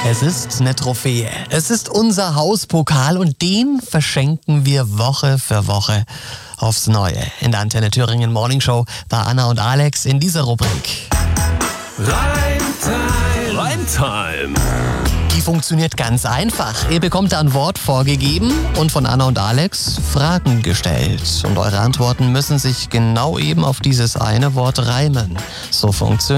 Es ist eine Trophäe. Es ist unser Hauspokal und den verschenken wir Woche für Woche aufs Neue. In der Antenne Thüringen Morning Show bei Anna und Alex in dieser Rubrik. Reimtime. Die funktioniert ganz einfach. Ihr bekommt ein Wort vorgegeben und von Anna und Alex Fragen gestellt. Und eure Antworten müssen sich genau eben auf dieses eine Wort reimen. So funktioniert